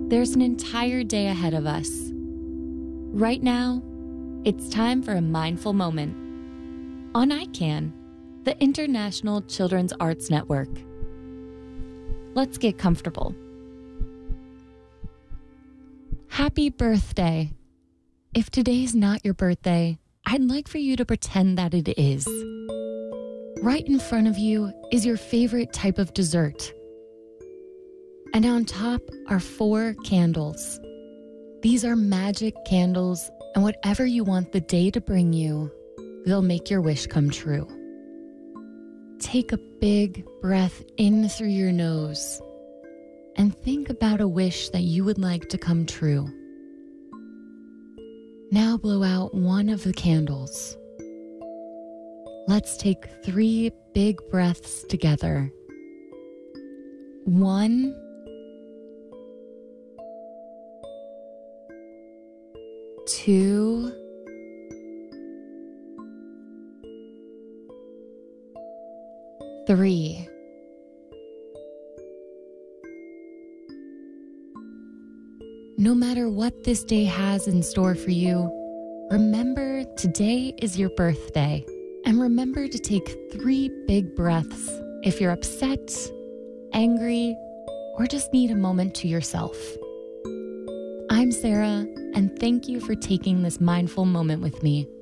There's an entire day ahead of us. Right now, it's time for a mindful moment on ICANN, the International Children's Arts Network. Let's get comfortable. Happy birthday. If today's not your birthday, I'd like for you to pretend that it is. Right in front of you is your favorite type of dessert. And on top are 4 candles. These are magic candles, and whatever you want the day to bring you, they'll make your wish come true. Take a big breath in through your nose and think about a wish that you would like to come true. Now blow out one of the candles. Let's take 3 big breaths together. 1, 2, 3. No matter what this day has in store for you, remember today is your birthday. And remember to take 3 big breaths if you're upset, angry, or just need a moment to yourself. I'm Sarah, and thank you for taking this mindful moment with me.